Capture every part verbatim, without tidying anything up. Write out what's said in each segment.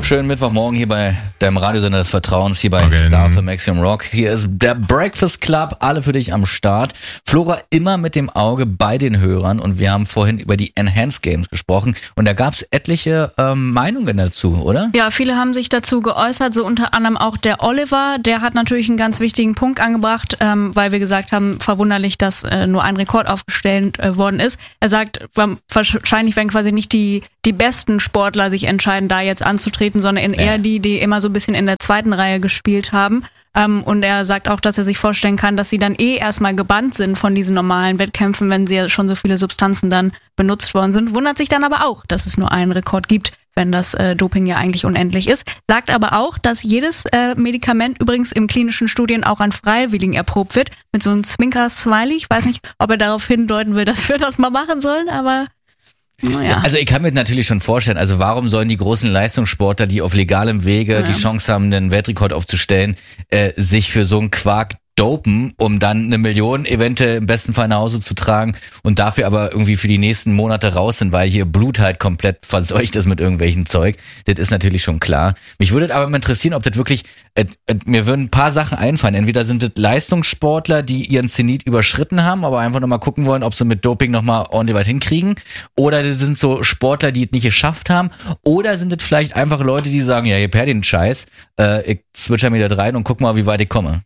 Schönen Mittwochmorgen hier bei deinem Radiosender des Vertrauens, hier bei Okay. Star für Maximum Rock. Hier ist der Breakfast Club, alle für dich am Start. Flora immer mit dem Auge bei den Hörern und wir haben vorhin über die Enhanced Games gesprochen und da gab es etliche ähm, Meinungen dazu, oder? Ja, viele haben sich dazu geäußert, so unter anderem auch der Oliver, der hat natürlich einen ganz wichtigen Punkt angebracht, ähm, weil wir gesagt haben, verwunderlich, dass äh, nur ein Rekord aufgestellt äh, worden ist. Er sagt, wahrscheinlich werden quasi nicht die die besten Sportler sich entscheiden, da jetzt anzutreten, sondern eher Ja. die, die immer so ein bisschen in der zweiten Reihe gespielt haben. Ähm, und er sagt auch, dass er sich vorstellen kann, dass sie dann eh erstmal gebannt sind von diesen normalen Wettkämpfen, wenn sie ja schon so viele Substanzen dann benutzt worden sind. Wundert sich dann aber auch, dass es nur einen Rekord gibt, wenn das äh, Doping ja eigentlich unendlich ist. Sagt aber auch, dass jedes äh, Medikament übrigens im klinischen Studien auch an Freiwilligen erprobt wird. Mit so einem Zwinker-Smiley. Ich weiß nicht, ob er darauf hindeuten will, dass wir das mal machen sollen, aber naja. Also ich kann mir natürlich schon vorstellen, also warum sollen die großen Leistungssportler, die auf legalem Wege Ja. die Chance haben, einen Weltrekord aufzustellen, äh, sich für so einen Quark dopen, um dann eine Million eventuell im besten Fall nach Hause zu tragen und dafür aber irgendwie für die nächsten Monate raus sind, weil hier Blut halt komplett verseucht ist mit irgendwelchen Zeug. Das ist natürlich schon klar. Mich würde aber mal interessieren, ob das wirklich, äh, äh, mir würden ein paar Sachen einfallen. Entweder sind das Leistungssportler, die ihren Zenit überschritten haben, aber einfach nochmal gucken wollen, ob sie mit Doping nochmal ordentlich weit hinkriegen. Oder das sind so Sportler, die es nicht geschafft haben. Oder sind das vielleicht einfach Leute, die sagen, ja, ihr per den Scheiß, äh, ich switcher mir da rein und guck mal, wie weit ich komme.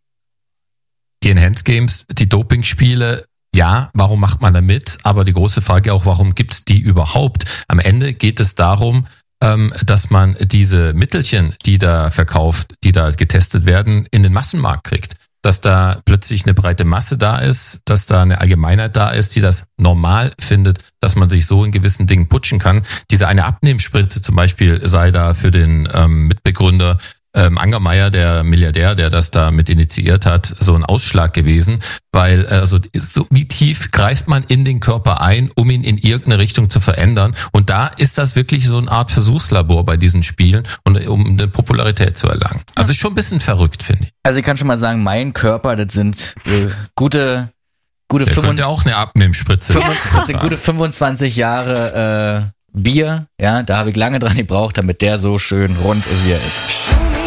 Die Enhanced Games, die Dopingspiele, ja, warum macht man da mit? Aber die große Frage auch, warum gibt's die überhaupt? Am Ende geht es darum, ähm, dass man diese Mittelchen, die da verkauft, die da getestet werden, in den Massenmarkt kriegt. Dass da plötzlich eine breite Masse da ist, dass da eine Allgemeinheit da ist, die das normal findet, dass man sich so in gewissen Dingen putschen kann. Diese eine Abnehmspritze zum Beispiel sei da für den ähm, Mitbegründer Ähm, Angermeier, der Milliardär, der das da mit initiiert hat, so ein Ausschlag gewesen, weil also so wie tief greift man in den Körper ein, um ihn in irgendeine Richtung zu verändern, und da ist das wirklich so eine Art Versuchslabor bei diesen Spielen, und um eine Popularität zu erlangen. Also ist schon ein bisschen verrückt, finde ich. Also ich kann schon mal sagen, mein Körper, das sind äh, gute gute Der fünfund- könnte auch eine Abnehmspritze. fünfund- das sind gute fünfundzwanzig Jahre äh, Bier, ja, da habe ich lange dran gebraucht, damit der so schön rund ist, wie er ist. Show me